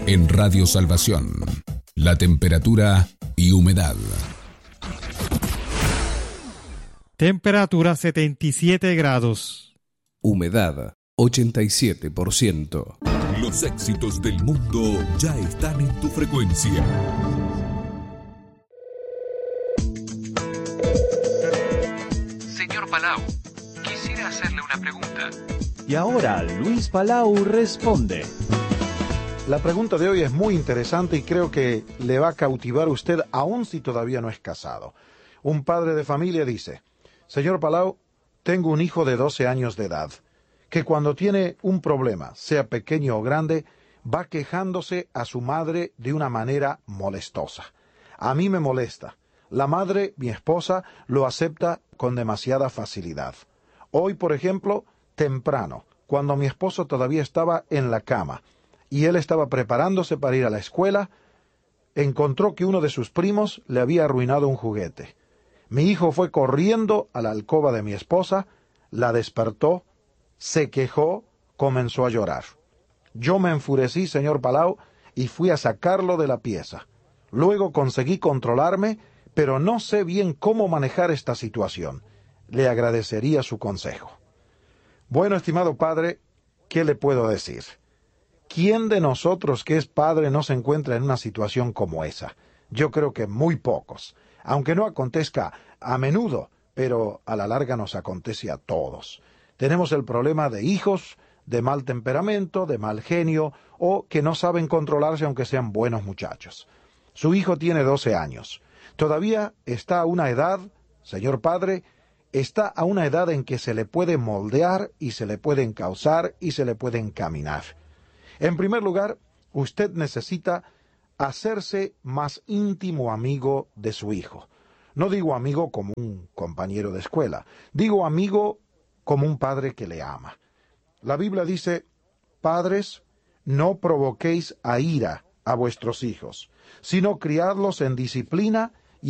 En Radio Salvación, la temperatura y humedad. Temperatura 77 grados. Humedad 87%. Los éxitos del mundo ya están en tu frecuencia. Señor Palau, quisiera hacerle una pregunta. Y ahora Luis Palau responde. La pregunta de hoy es muy interesante y creo que le va a cautivar a usted aun si todavía no es casado. Un padre de familia dice: Señor Palau, tengo un hijo de 12 años de edad, que cuando tiene un problema, sea pequeño o grande, va quejándose a su madre de una manera molestosa. A mí me molesta. La madre, mi esposa, lo acepta con demasiada facilidad. Hoy, por ejemplo, temprano, cuando mi esposo todavía estaba en la cama y él estaba preparándose para ir a la escuela, encontró que uno de sus primos le había arruinado un juguete. Mi hijo fue corriendo a la alcoba de mi esposa, la despertó, se quejó, comenzó a llorar. Yo me enfurecí, señor Palau, y fui a sacarlo de la pieza. Luego conseguí controlarme, pero no sé bien cómo manejar esta situación. Le agradecería su consejo. Bueno, estimado padre, ¿qué le puedo decir? ¿Quién de nosotros que es padre no se encuentra en una situación como esa? Yo creo que muy pocos. Aunque no acontezca a menudo, pero a la larga nos acontece a todos. Tenemos el problema de hijos de mal temperamento, de mal genio, o que no saben controlarse aunque sean buenos muchachos. Su hijo tiene 12 años. Todavía está a una edad, señor padre, está a una edad en que se le puede moldear y se le puede encauzar y se le puede encaminar. En primer lugar, usted necesita hacerse más íntimo amigo de su hijo. No digo amigo como un compañero de escuela, digo amigo como un padre que le ama. La Biblia dice: padres, no provoquéis a ira a vuestros hijos, sino criadlos en disciplina